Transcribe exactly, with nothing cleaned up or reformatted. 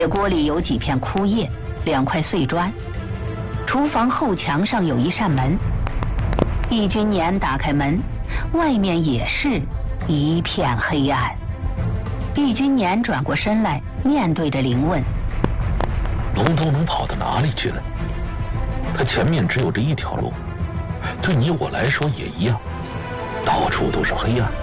锅里有几片枯叶，两块碎砖。厨房后墙上有一扇门。易君年打开门，外面也是一片黑暗。易君年转过身来，面对着灵问： 龙都能跑到哪里去呢？他前面只有这一条路，对你我来说也一样，到处都是黑暗。